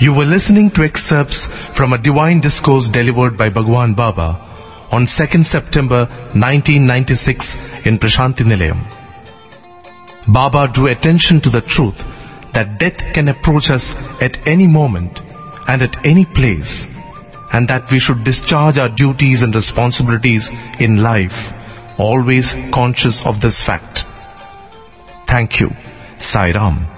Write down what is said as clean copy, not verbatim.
You were listening to excerpts from a divine discourse delivered by Bhagwan Baba on 2nd September 1996 in Prashanti Nilayam. Baba drew attention to the truth that death can approach us at any moment and at any place, and that we should discharge our duties and responsibilities in life, always conscious of this fact. Thank you. Sai Ram.